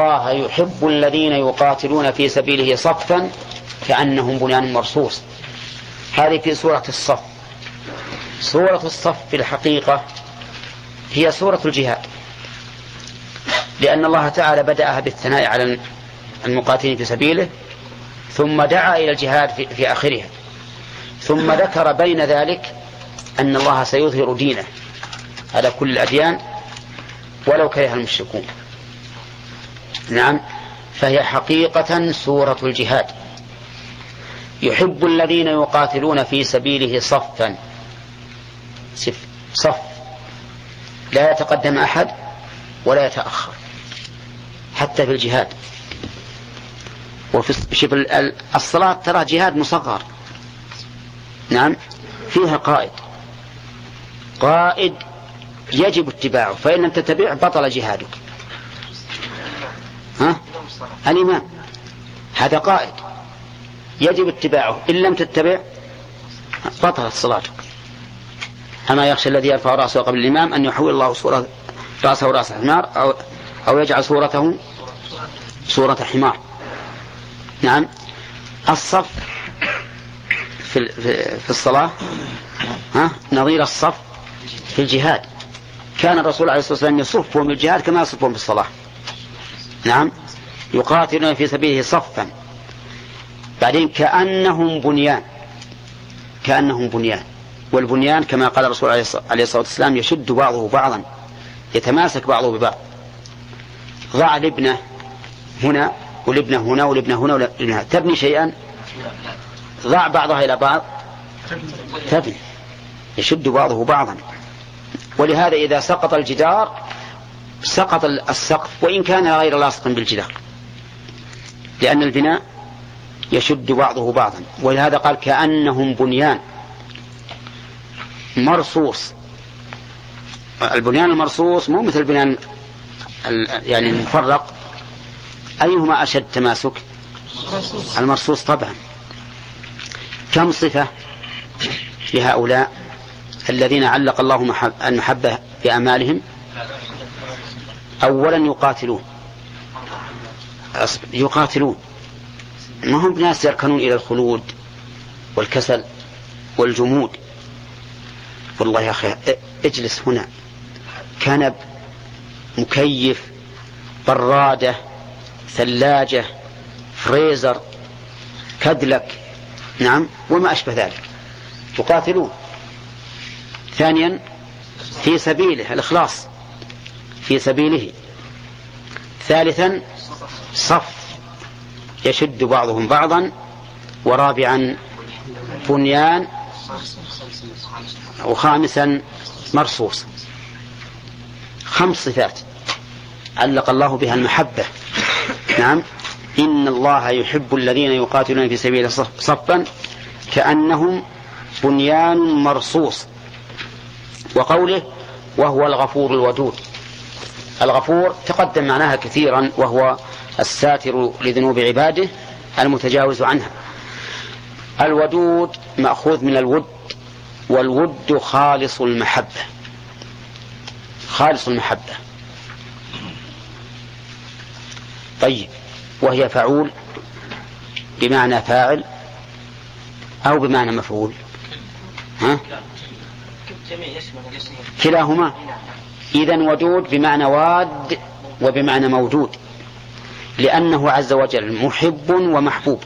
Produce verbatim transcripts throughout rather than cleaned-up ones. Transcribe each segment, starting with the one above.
الله يحب الذين يقاتلون في سبيله صفا كأنهم بنيان مرصوص. هذه في سورة الصف. سورة الصف في الحقيقة هي سورة الجهاد، لأن الله تعالى بدأها بالثناء على المقاتلين في سبيله، ثم دعا إلى الجهاد في, في آخرها، ثم ذكر بين ذلك أن الله سيظهر دينه على كل الأديان ولو كره المشركون. نعم، فهي حقيقة سورة الجهاد. يحب الذين يقاتلون في سبيله صفا، صف لا يتقدم أحد ولا يتأخر حتى في الجهاد. وفي شوف الصلاة ترى جهاد مصغر. نعم، فيها قائد قائد يجب اتباعه، فإن لم تتبع بطل جهادك. ها؟ الإمام هذا قائد يجب اتباعه، إن لم تتبع بطلت صلاتك. أما يخشى الذي يرفع رأسه قبل الإمام أن يحول الله صورة رأسه رأس حمار أو, أو يجعل صورته صورة حمار. نعم، الصف في, في, في الصلاة ها نظير الصف في الجهاد. كان الرسول عليه الصلاة والسلام يصفهم في الجهاد كما يصفهم في الصلاة. نعم، يقاتلون في سبيله صفا. بعدين كأنهم بنيان، كأنهم بنيان، والبنيان كما قال الرسول عليه الصلاة والسلام يشد بعضه بعضا، يتماسك بعضه ببعض. ضع لبنة هنا ولبنة هنا ولبنة هنا ولبنة، تبني شيئا، ضع بعضها إلى بعض تبني، يشد بعضه بعضا. ولهذا إذا سقط الجدار سقط السقف وإن كان غير لاصق بالجدار، لأن البناء يشد بعضه بعضا. ولهذا قال كأنهم بنيان مرصوص. البنيان المرصوص مو مثل البنيان يعني المفرق. أيهما أشد تماسك؟ المرصوص طبعا. كم صفة لهؤلاء الذين علق الله المحبة بأعمالهم؟ أولا يقاتلون يقاتلون ما هم ناس يركنون إلى الخلود والكسل والجمود. والله يا أخي اجلس هنا، كنب، مكيف، برادة، ثلاجة، فريزر، كدلك، نعم، وما أشبه ذلك، يقاتلون. ثانيا في سبيله، الإخلاص في سبيله. ثالثا صف يشد بعضهم بعضا. ورابعا بنيان. وخامسا مرصوص. خمس صفات علق الله بها المحبة. نعم، إن الله يحب الذين يقاتلون في سبيله صفا كأنهم بنيان مرصوص. وقوله وهو الغفور الودود. الغفور تقدم معناها كثيرا، وهو الساتر لذنوب عباده المتجاوز عنها. الودود مأخوذ من الود، والود خالص المحبة، خالص المحبة. طيب، وهي فعول بمعنى فاعل أو بمعنى مفعول؟ ها؟ كلاهما. إذن ودود بمعنى واد وبمعنى موجود، لأنه عز وجل محب ومحبوب.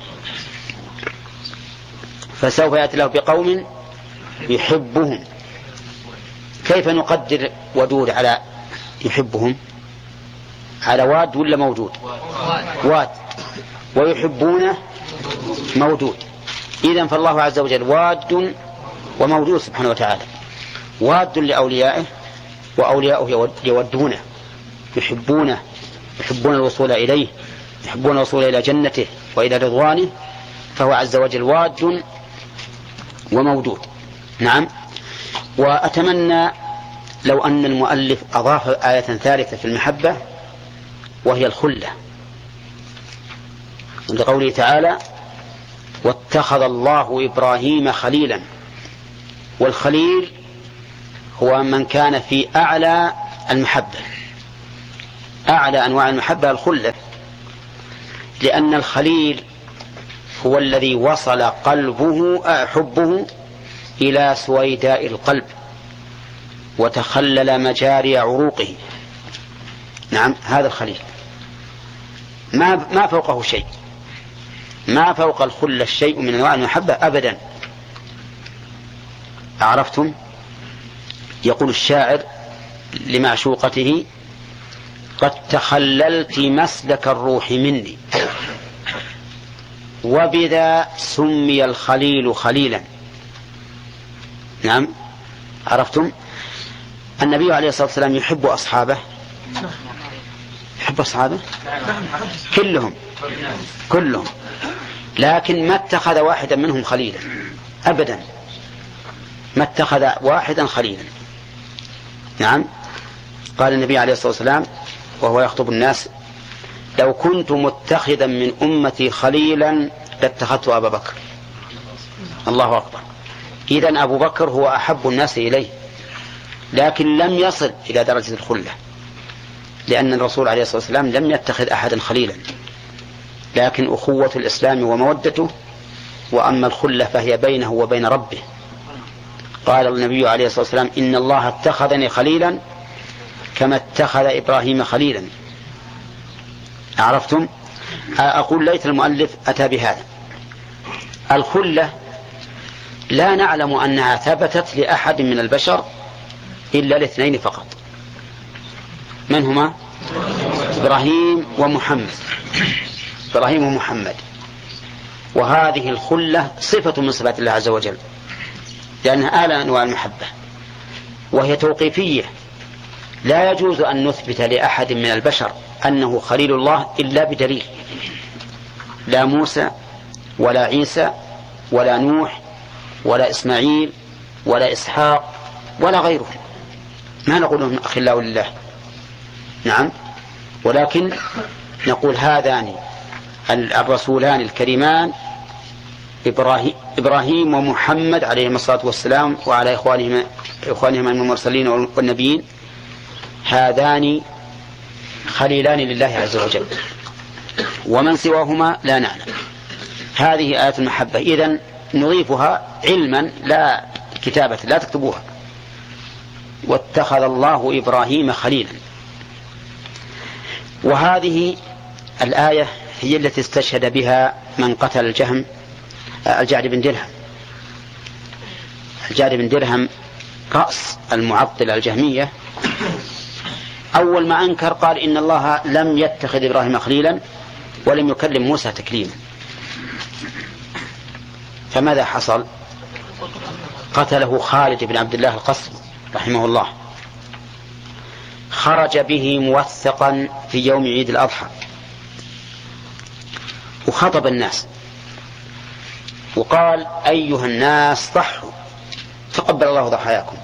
فسوف يأتي له بقوم يحبهم. كيف نقدر ودود على يحبهم؟ على واد ولا موجود؟ واد. ويحبونه موجود. إذن فالله عز وجل واد وموجود سبحانه وتعالى. واد لأوليائه وأولياؤه يودونه، يحبونه، يحبون الوصول إليه، يحبون الوصول إلى جنته وإلى رضوانه. فهو عز وجل واد وموجود. نعم. وأتمنى لو أن المؤلف أضاف آية ثالثة في المحبة، وهي الخلة، عند قوله تعالى واتخذ الله إبراهيم خليلا. والخليل هو من كان في أعلى المحبة، أعلى أنواع المحبة الخلة، لأن الخليل هو الذي وصل قلبه حبه إلى سويداء القلب وتخلل مجاري عروقه. نعم، هذا الخليل ما ما فوقه شيء، ما فوق الخلة الشيء من أنواع المحبة أبدا. عرفتم؟ يقول الشاعر لمعشوقته: قد تخللت مسلك الروح مني وبذا سمي الخليل خليلا. نعم، عرفتم؟ النبي عليه الصلاة والسلام يحب أصحابه، يحب أصحابه كلهم كلهم، لكن ما اتخذ واحدا منهم خليلا أبدا، ما اتخذ واحدا خليلا. نعم، قال النبي عليه الصلاة والسلام وهو يخطب الناس: لو كنت متخذا من أمتي خليلا لاتخذت أبا بكر. الله أكبر. إذن أبو بكر هو أحب الناس إليه، لكن لم يصل إلى درجة الخلة، لأن الرسول عليه الصلاة والسلام لم يتخذ أحدا خليلا، لكن أخوة الإسلام ومودته، وأما الخلة فهي بينه وبين ربه. قال النبي عليه الصلاة والسلام: إن الله اتخذني خليلا كما اتخذ إبراهيم خليلا. عرفتم؟ أقول ليت المؤلف أتى بهذا. الخلة لا نعلم أنها ثبتت لأحد من البشر إلا الاثنين فقط. من هما؟ إبراهيم ومحمد. إبراهيم ومحمد. وهذه الخلة صفة من صفات الله عز وجل، لأنها أعلى أنواع المحبة، وهي توقيفية. لا يجوز أن نثبت لأحد من البشر أنه خليل الله إلا بدليل. لا موسى ولا عيسى ولا نوح ولا إسماعيل ولا إسحاق ولا غيرهم ما نقول لهم أخلاء لله. نعم، ولكن نقول هذان الرسولان الكريمان إبراهيم, إبراهيم ومحمد عليهما الصلاة والسلام وعلى إخوانهما إخوانهما من المرسلين والنبيين، هذان خليلان لله عز وجل، ومن سواهما لا نعلم. هذه آية المحبة، إذن نضيفها علما لا كتابة، لا تكتبوها. واتخذ الله إبراهيم خليلا. وهذه الآية هي التي استشهد بها من قتل الجهم الجعد بن درهم. الجعد بن درهم رأس المعطلة الجهمية، أول ما أنكر قال إن الله لم يتخذ إبراهيم خليلا ولم يكلم موسى تكليما. فماذا حصل؟ قتله خالد بن عبد الله القصري رحمه الله، خرج به موثقا في يوم عيد الأضحى وخطب الناس وقال: أيها الناس ضحوا تقبل الله ضحاياكم،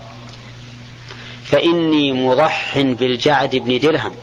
فإني مضح بالجعد بن درهم،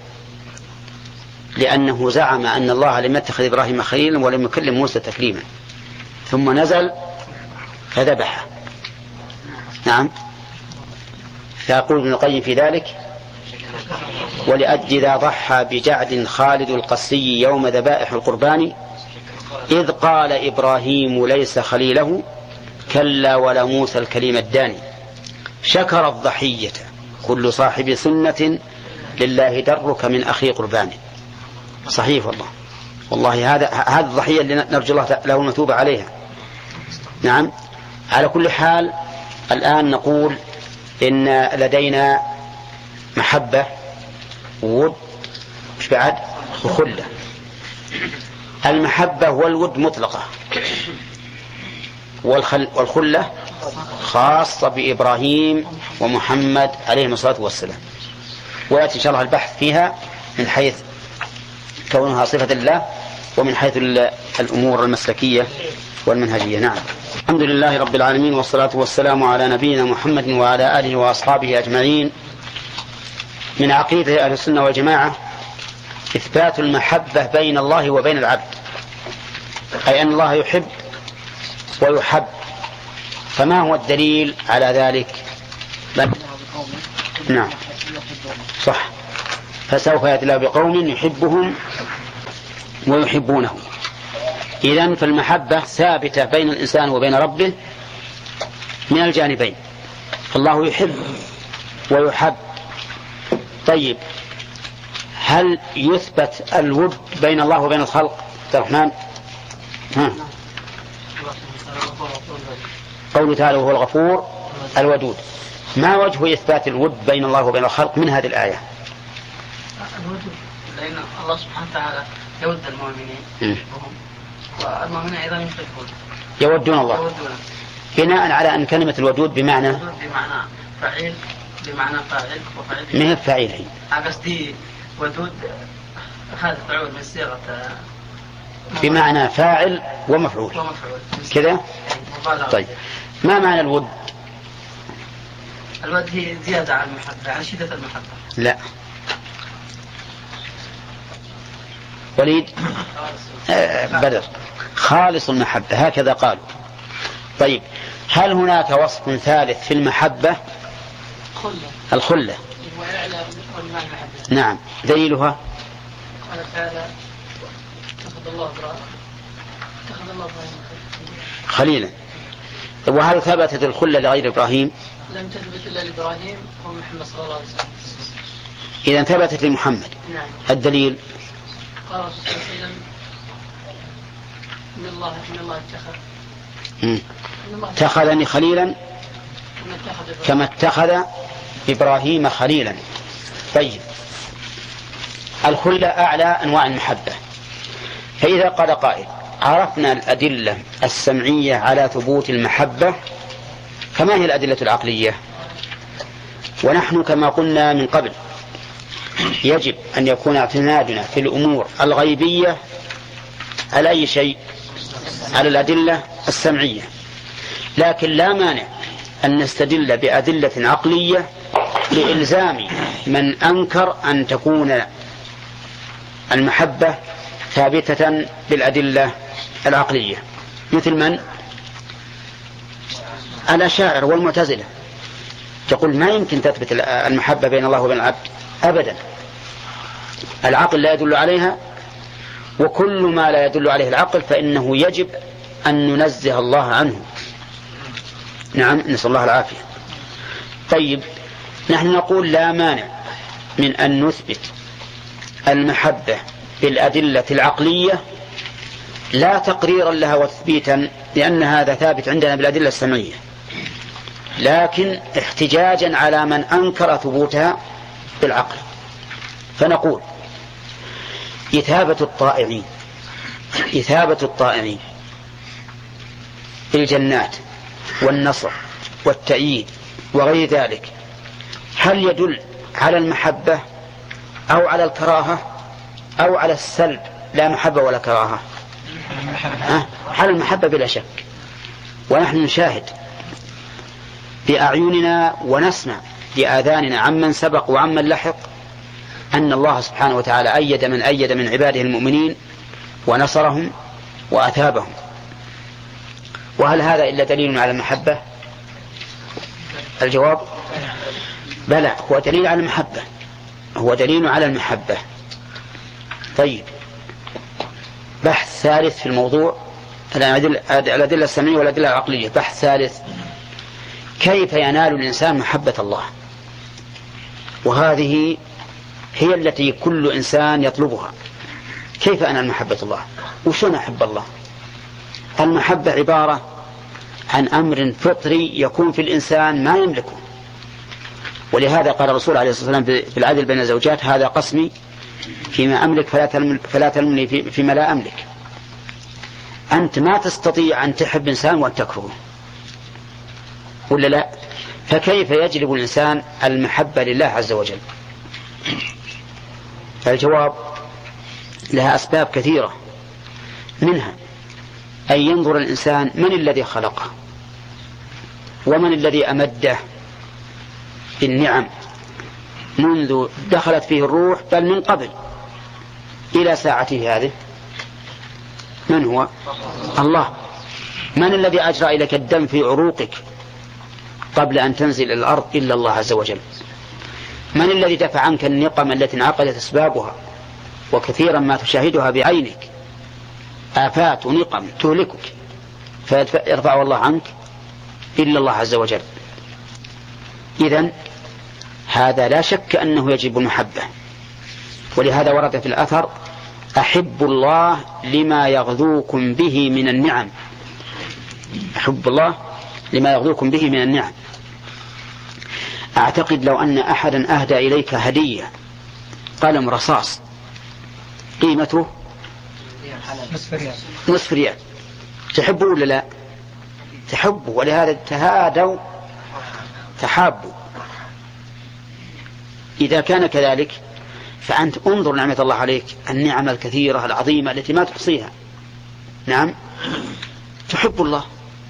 لأنه زعم أن الله لم يتخذ إبراهيم خليلا ولم يكلم موسى تكليما، ثم نزل فذبحه. نعم، فيقول ابن القيم في ذلك: ولأجل ذا ضحى بجعد خالد القسي يوم ذبائح القربان، إذ قال إبراهيم ليس خليله كلا ولا موسى الكليم الداني، شكر الضحية كل صاحب سنة لله درك من أخي قربان. صحيح والله، والله هذا هذا الضحية اللي نرجو الله له المثوبة عليها. نعم، على كل حال الآن نقول إن لدينا محبة وود مش بعد وخلة. المحبة والود مطلقة، والخلة خاصة بإبراهيم ومحمد عليهم الصلاة والسلام، ويأتي إن شاء الله البحث فيها من حيث كونها صفة الله ومن حيث الأمور المسلكية والمنهجية. نعم، الحمد لله رب العالمين، والصلاة والسلام على نبينا محمد وعلى آله وأصحابه أجمعين. من عقيدة أهل السنة والجماعة إثبات المحبة بين الله وبين العبد، أي أن الله يحب ويحب. فما هو الدليل على ذلك؟ نعم، صح، فسوف يأتي الله بقوم يحبهم ويحبونه. إذن فالمحبة ثابتة بين الإنسان وبين ربه من الجانبين، فالله يحب ويحب. طيب، هل يثبت الود بين الله وبين الخلق؟ عبد الرحمن. ها. قوله تعالى وهو الغفور الودود، ما وجه إثبات الود بين الله وبين الخلق من هذه الآية؟ الودود لأن الله سبحانه وتعالى يود المؤمنين والمؤمنين أيضا يحبون يودون الله يودون. بناء على أن كلمة الودود بمعنى بمعنى فاعل بمعنى فاعل وفاعل ما هي فاعل. قصدي ودود هذا فعول من صيغة بمعنى فاعل ومفعول كذا. طيب، ما معنى الود؟ الود هي زيادة عن المحبة، عن شدة المحبة. لا. وليد. آه بدر. خالص المحبة، هكذا قالوا. طيب، هل هناك وصف ثالث في المحبة؟ خلة. الخلة. نعم، دليلها قال تعالى اتخذ الله اتخذ الله خليلا. وهل ثبتت الخلة لغير إبراهيم؟ لم تثبت إلا لإبراهيم ومحمد صلى الله عليه وسلم. إذن ثبتت لمحمد. نعم. الدليل قال رسول الله صلى الله عليه وسلم إن الله إن الله اتخذ اتخذني خليلا كما اتخذ إبراهيم خليلا. طيب، الخلة أعلى أنواع المحبة. فإذا قال قائل عرفنا الأدلة السمعية على ثبوت المحبة، فما هي الأدلة العقلية؟ ونحن كما قلنا من قبل يجب أن يكون اعتمادنا في الأمور الغيبية على أي شيء؟ على الأدلة السمعية. لكن لا مانع أن نستدل بأدلة عقلية لإلزام من أنكر أن تكون المحبة ثابتة بالأدلة العقلية، مثل من؟ الأشاعرة والمعتزلة. تقول ما يمكن تثبت المحبة بين الله وبين العبد أبدا، العقل لا يدل عليها، وكل ما لا يدل عليه العقل فإنه يجب أن ننزه الله عنه. نعم، نسأل الله العافية. طيب، نحن نقول لا مانع من أن نثبت المحبة بالأدلة العقلية لا تقريرا لها وتثبيتا، لأن هذا ثابت عندنا بالأدلة السمعية، لكن احتجاجا على من أنكر ثبوتها بالعقل. فنقول إثابة الطائعين إثابة الطائعين بالجنات والنصر والتأييد وغير ذلك، هل يدل على المحبة أو على الكراهة أو على السلب لا محبة ولا كراهة؟ أه؟ على المحبة بلا شك. ونحن نشاهد بأعيننا ونسمع بآذاننا عمن سبق وعمن لحق أن الله سبحانه وتعالى أيد من أيد من عباده المؤمنين ونصرهم وأثابهم. وهل هذا إلا دليل على المحبة؟ الجواب بلى، هو دليل على المحبة، هو دليل على المحبة. طيب، بحث ثالث في الموضوع، الأدلة السمعية والأدلة العقلية. بحث ثالث: كيف ينال الإنسان محبة الله؟ وهذه هي التي كل إنسان يطلبها. كيف أنال محبة الله؟ وشون أحب الله؟ المحبة عبارة عن أمر فطري يكون في الإنسان ما يملكه، ولهذا قال الرسول عليه الصلاة والسلام في العدل بين الزوجات: هذا قسمي فيما أملك فلا تلمني فيما لا أملك. أنت ما تستطيع أن تحب إنسان وأن تكرهه، ولا لا؟ فكيف يجلب الإنسان المحبة لله عز وجل؟ الجواب: لها أسباب كثيرة، منها أن ينظر الإنسان من الذي خلقه ومن الذي أمده بالنعم منذ دخلت فيه الروح، بل من قبل إلى ساعته هذه. من هو؟ الله. من الذي أجرى إليك الدم في عروقك قبل أن تنزل إلى الأرض؟ إلا الله عز وجل. من الذي دفع عنك النقم التي انعقدت أسبابها وكثيرا ما تشاهدها بعينك، آفات ونقم تهلكك، فيرفع الله عنك إلا الله عز وجل. إذن هذا لا شك أنه يجب المحبة، ولهذا ورد في الأثر: أحب الله لما يغذوكم به من النعم. أحب الله لما يغذوكم به من النعم. أعتقد لو أن أحدا أهدى إليك هدية قلم رصاص قيمته نصف ريال، تحبه ولا لا؟ تحبه، ولهذا تهادوا تحابوا. إذا كان كذلك فأنت انظر نعمة الله عليك، النعم الكثيرة العظيمة التي ما تحصيها. نعم، تحب الله،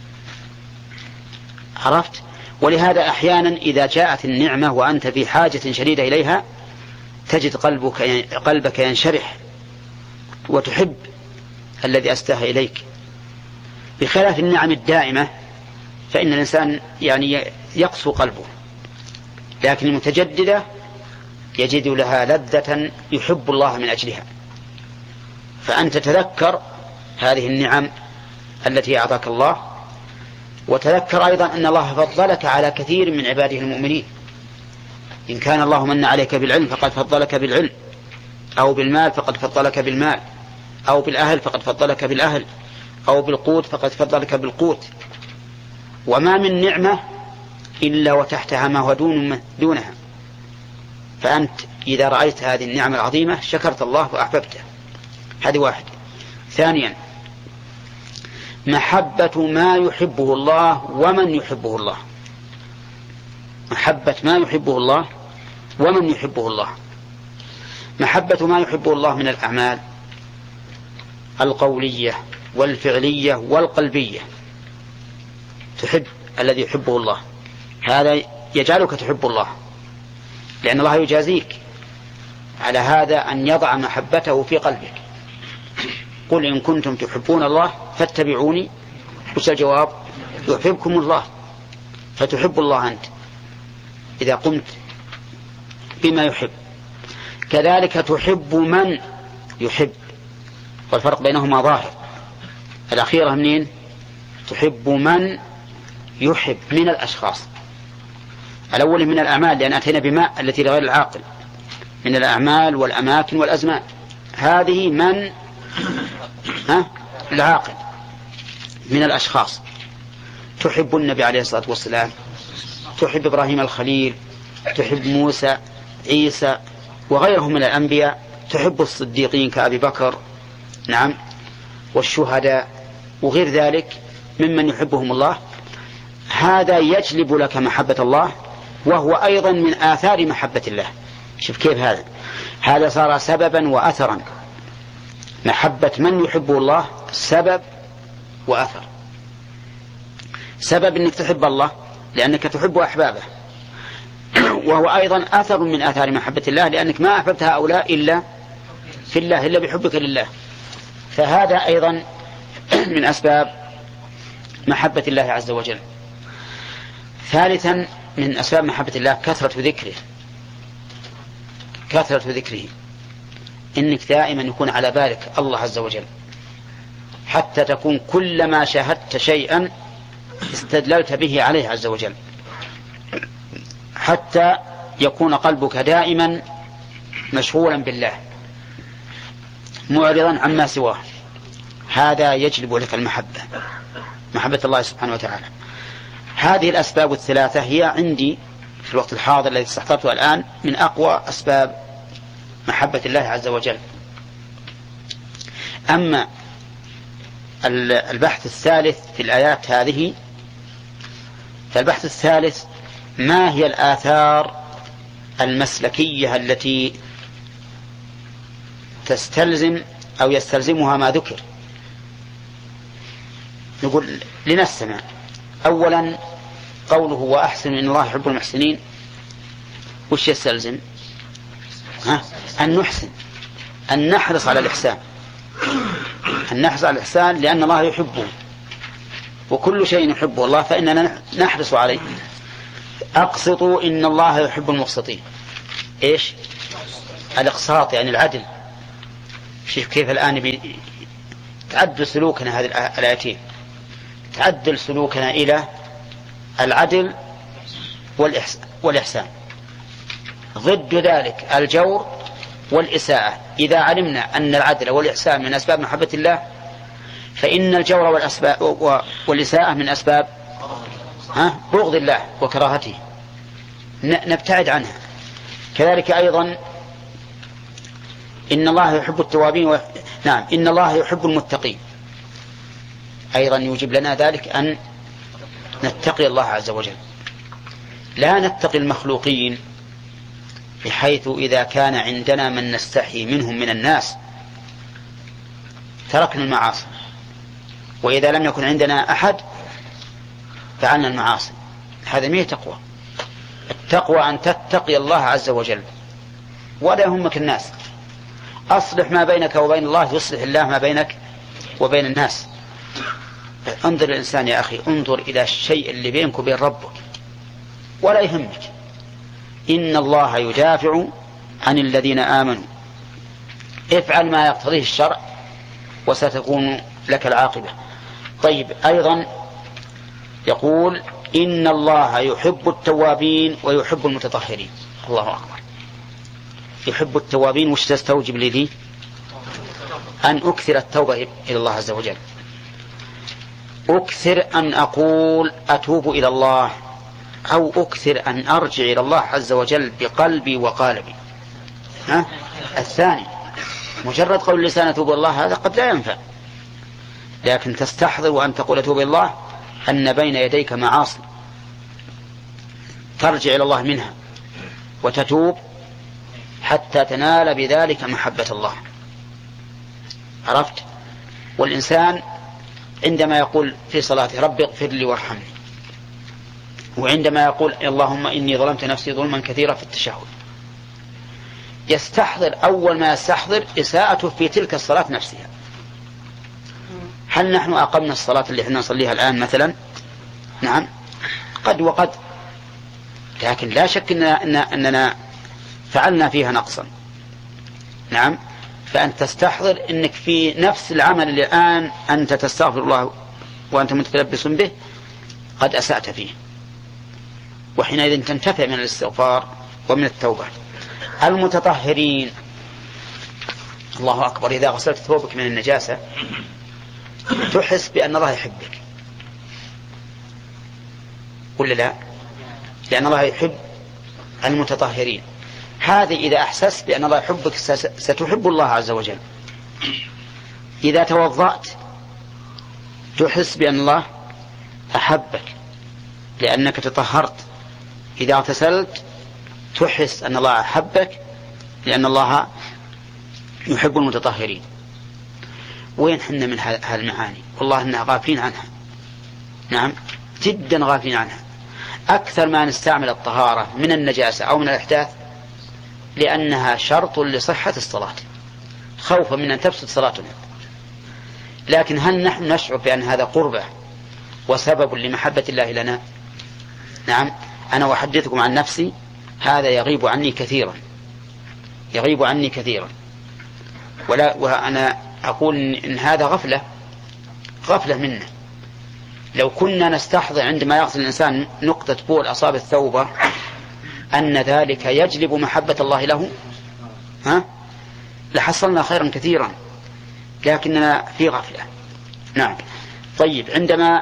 عرفت؟ ولهذا أحيانا إذا جاءت النعمة وأنت في حاجة شديدة إليها تجد قلبك قلبك ينشرح وتحب الذي أسداه إليك، بخلاف النعم الدائمة فإن الإنسان يعني يقسو قلبه، لكن المتجددة يجد لها لذة يحب الله من أجلها. فأنت تذكر هذه النعم التي أعطاك الله، وتذكر أيضا أن الله فضلك على كثير من عباده المؤمنين. إن كان الله من عليك بالعلم فقد فضلك بالعلم، أو بالمال فقد فضلك بالمال، أو بالأهل فقد فضلك بالأهل، أو بالقوت فقد فضلك بالقوت. وما من نعمة إلا وتحتها ما هو دون دونها. فأنت إذا رأيت هذه النعمة العظيمة شكرت الله وأحببته. هذه واحد. ثانيا، محبة ما يحبه الله ومن يحبه الله. محبة ما يحبه الله ومن يحبه الله. محبة ما يحبه الله من الأعمال القولية والفعلية والقلبية، تحب الذي يحبه الله، هذا يجعلك تحب الله، لأن الله يجازيك على هذا أن يضع محبته في قلبك. قل إن كنتم تحبون الله فاتبعوني، وش الجواب؟ يحببكم الله. فتحب الله أنت إذا قمت بما يحب. كذلك تحب من يحب، والفرق بينهما ظاهر. الأخيرة منين؟ تحب من يحب من الأشخاص. الأول من الأعمال، لأن أتينا بماء التي لغير العاقل، من الأعمال والأماكن والأزمان. هذه من ها؟ العاقل. من الأشخاص تحب النبي عليه الصلاة والسلام، تحب إبراهيم الخليل، تحب موسى، عيسى وغيرهم من الأنبياء، تحب الصديقين كأبي بكر، نعم، والشهداء وغير ذلك ممن يحبهم الله. هذا يجلب لك محبة الله، وهو أيضا من آثار محبة الله. شوف كيف هذا هذا صار سببا وأثرا. محبة من يحبه الله سبب وأثر. سبب أنك تحب الله لأنك تحب أحبابه، وهو أيضا أثر من آثار محبة الله، لأنك ما أحببت هؤلاء إلا في الله، إلا بحبك لله. فهذا أيضا من أسباب محبة الله عز وجل. ثالثا من أسباب محبة الله كثرة ذكره. كثرة ذكره، إنك دائما يكون على بالك الله عز وجل، حتى تكون كلما شاهدت شيئا استدللت به عليه عز وجل، حتى يكون قلبك دائما مشغولا بالله معرضا عما سواه. هذا يجلب لك المحبة، محبة الله سبحانه وتعالى. هذه الأسباب الثلاثة هي عندي في الوقت الحاضر الذي استحضرته الآن من أقوى أسباب محبة الله عز وجل. أما البحث الثالث في الآيات هذه، فالبحث الثالث ما هي الآثار المسلكية التي تستلزم أو يستلزمها ما ذكر. نقول لنستمع. أولا قوله وأحسن إن الله يحب المحسنين، وش يستلزم؟ ها؟ أن نحسن، أن نحرص على الإحسان، أن نحرص على الإحسان لأن الله يحبه، وكل شيء يحبه الله فإننا نحرص عليه. أقسطوا إن الله يحب المقسطين. إيش الإقساط، يعني العدل. شوف كيف الآن تعدل سلوكنا هذه الآيتين، تعدل سلوكنا إلى العدل والإحسان. ضد ذلك الجور والإساءة. إذا علمنا أن العدل والإحسان من أسباب محبة الله، فإن الجور والإساءة من أسباب ها بغض الله وكراهته، نبتعد عنها. كذلك أيضا إن الله يحب التوابين و... نعم إن الله يحب المتقين، أيضا يوجب لنا ذلك أن نتقي الله عز وجل، لا نتقي المخلوقين، بحيث إذا كان عندنا من نستحي منهم من الناس تركنا المعاصي، وإذا لم يكن عندنا أحد فعلنا المعاصي. هذا ما هي تقوى. التقوى أن تتقي الله عز وجل ولا يهمك الناس. أصلح ما بينك وبين الله يصلح الله ما بينك وبين الناس. انظر الإنسان يا أخي، انظر إلى الشيء اللي بينك وبين ربك ولا يهمك. إن الله يدافع عن الذين آمنوا، افعل ما يقتضيه الشرع وستكون لك العاقبة. طيب أيضا يقول إن الله يحب التوابين ويحب المتطهرين. الله أكبر. يحب التوابين، وش تستوجب لذي؟ أن أكثر التوبة إلى الله عز وجل، أكثر أن أقول أتوب إلى الله، أو أكثر أن أرجع إلى الله عز وجل بقلبي وقالبي. ها؟ الثاني مجرد قول اللسان أتوب إلى الله هذا قد لا ينفع، لكن تستحضر وأن تقول أتوب إلى الله أن بين يديك معاصي ترجع إلى الله منها وتتوب حتى تنال بذلك محبة الله. عرفت؟ والإنسان عندما يقول في صلاته رب اغفر لي وارحمني، وعندما يقول اللهم إني ظلمت نفسي ظلما كثيرا في التشهد، يستحضر أول ما يستحضر إساءته في تلك الصلاة نفسها. هل نحن أقمنا الصلاة اللي احنا نصليها الآن مثلا؟ نعم قد وقد، لكن لا شك أننا, أننا فعلنا فيها نقصا. نعم، فأن تستحضر أنك في نفس العمل اللي الآن أنت تستغفر الله وأنت متلبس به قد أسأت فيه، وحينئذ تنتفع من الاستغفار ومن التوبة. المتطهرين، الله أكبر، إذا غسلت ثوبك من النجاسة تحس بأن الله يحبك ولا لا؟ لأن الله يحب المتطهرين. هذه إذا أحسست بأن الله يحبك ستحب الله عز وجل. إذا توضأت تحس بأن الله أحبك لأنك تطهرت. إذا اغتسلت تحس أن الله أحبك لأن الله يحب المتطهرين. وين حنا من هالمعاني؟ والله إنها غافلين عنها. نعم جدا غافلين عنها. أكثر ما نستعمل الطهارة من النجاسة أو من الإحداث لأنها شرط لصحة الصلاة، خوفا من أن تفسد صلاتنا. لكن هل نحن نشعر بأن هذا قربة وسبب لمحبة الله لنا؟ نعم، أنا أحدثكم عن نفسي، هذا يغيب عني كثيرا، يغيب عني كثيرا، ولا وأنا أقول إن هذا غفلة غفلة منا. لو كنا نستحضر عندما يغسل الإنسان نقطة بول أصاب الثوبة أن ذلك يجلب محبة الله له، ها لحصلنا خيرا كثيرا، لكننا في غفلة. نعم. طيب، عندما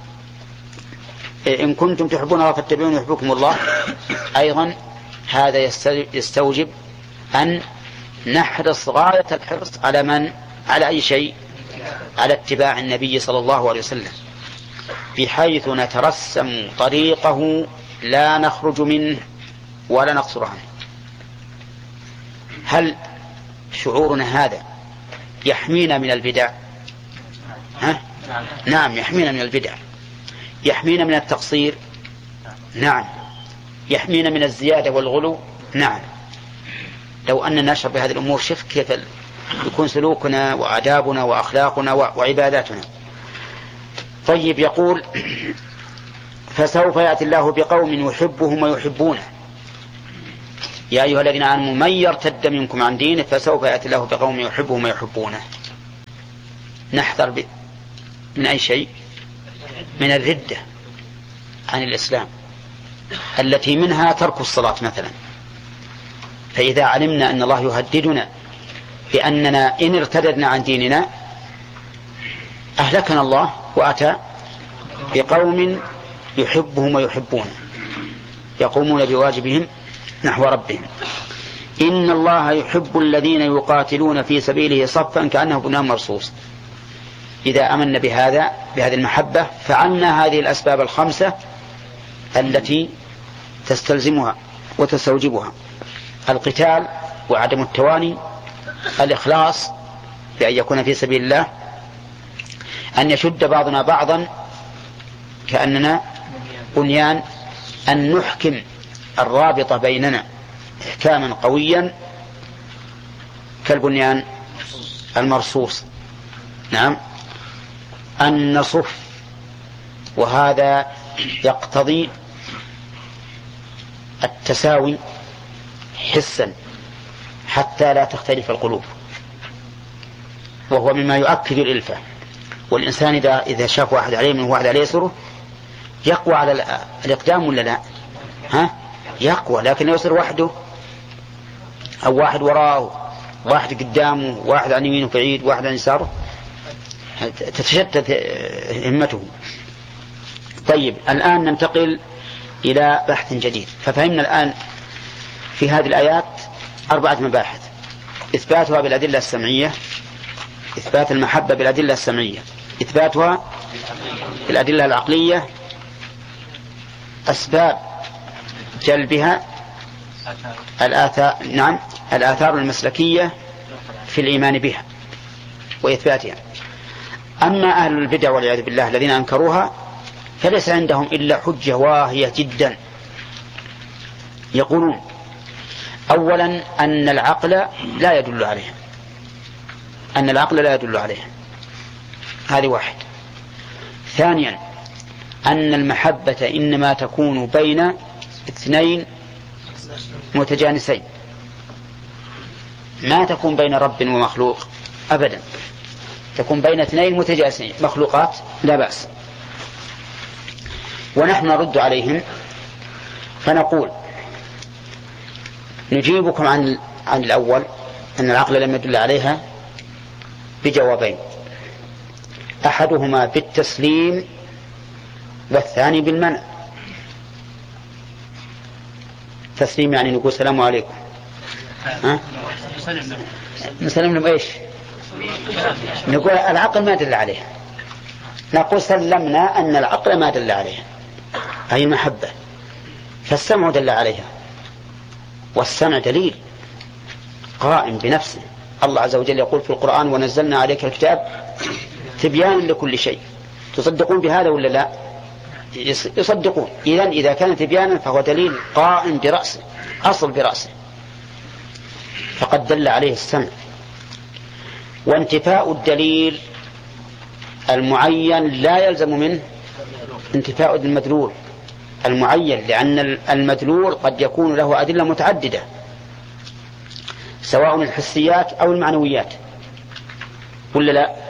إن كنتم تحبون الله فاتبعون يحبكم الله، أيضا هذا يستوجب أن نحرص غاية الحرص على من؟ على أي شيء؟ على اتباع النبي صلى الله عليه وسلم، بحيث نترسم طريقه لا نخرج منه ولا نقصر عنه. هل شعورنا هذا يحمينا من البدع؟ ها؟ نعم، يحمينا من البدع، يحمينا من التقصير، نعم، يحمينا من الزيادة والغلو، نعم. لو أننا نشعر بهذه الأمور شوف كيف يكون سلوكنا وآدابنا وأخلاقنا وعباداتنا. طيب، يقول فسوف يأتي الله بقوم يحبهم ويحبونه. يا أيها الذين آمنوا من يرتد منكم عن دينه فسوف يأتي الله بقوم يحبهم ويحبونه. نحذر من أي شيء؟ من الردة عن الإسلام التي منها ترك الصلاة مثلا. فإذا علمنا أن الله يهددنا بأننا إن ارتددنا عن ديننا أهلكنا الله وأتى بقوم يحبهم ويحبونه يقومون بواجبهم نحو ربهم. إن الله يحب الذين يقاتلون في سبيله صفا كأنه بنيان مرصوص. إذا آمنا بهذا بهذه المحبة فعلنا هذه الأسباب الخمسة التي تستلزمها وتستوجبها: القتال وعدم التواني، الإخلاص بأن يكون في سبيل الله، أن يشد بعضنا بعضا كأننا بنيان، أن نحكم الرابطة بيننا إحكاما قويا كالبنيان المرصوص. نعم. أن نصف، وهذا يقتضي التساوي حسا حتى لا تختلف القلوب، وهو مما يؤكد الإلفة. والإنسان إذا إذا شاف واحد عليه من واحد عليه يسره يقوى على الإقدام ولا لا؟ ها؟ يقوى. لكن لو يصير وحده أو واحد وراءه، واحد قدامه، واحد عن يمينه بعيد، واحد عن يساره، تتشتت همته. طيب، الآن ننتقل إلى بحث جديد. ففهمنا الآن في هذه الآيات أربعة مباحث: إثباتها بالأدلة السمعية، إثبات المحبة بالأدلة السمعية، إثباتها بالأدلة العقلية، أسباب جلبها، الآثار نعم الآثار المسلكية في الإيمان بها وإثباتها. أما أهل البدع والعياذ بالله الذين أنكروها فليس عندهم إلا حجة واهية جدا. يقولون: أولا أن العقل لا يدل عليها، أن العقل لا يدل عليها، هذه واحد. ثانيا أن المحبة إنما تكون بين اثنين متجانسين، ما تكون بين رب ومخلوق أبدا، تكون بين اثنين متجانسين مخلوقات لا بأس. ونحن نرد عليهم فنقول: نجيبكم عن عن الأول أن العقل لم يدل عليها بجوابين: أحدهما بالتسليم والثاني بالمنع. تسليم يعني نقول السلام عليكم، ها؟ نسلم لهم إيش؟ نقول العقل ما دل عليها، نقول سلمنا أن العقل ما دل عليها، أي المحبة. فالسمع دل عليها، والسمع دليل قائم بنفسه. الله عز وجل يقول في القرآن: ونزلنا عليك الكتاب تبيانا لكل شيء. تصدقون بهذا ولا لا؟ يصدقون. إذن إذا كان تبيانا فهو دليل قائم برأسه، أصل برأسه، فقد دل عليه السمع. وانتفاء الدليل المعين لا يلزم منه انتفاء المدلول المعين، لأن المدلول قد يكون له أدلة متعددة سواء الحسيات أو المعنويات ولا لا؟